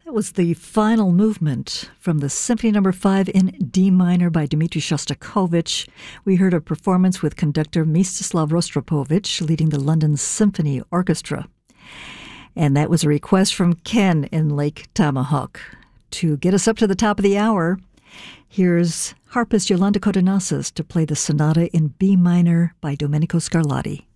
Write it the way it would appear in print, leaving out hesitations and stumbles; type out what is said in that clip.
That was the final movement from the Symphony No. 5 in D minor by Dmitri Shostakovich. We heard a performance with conductor Mstislav Rostropovich leading the London Symphony Orchestra. And that was a request from Ken in Lake Tomahawk. To get us up to the top of the hour, here's harpist Yolanda Kotonassis to play the sonata in B minor by Domenico Scarlatti.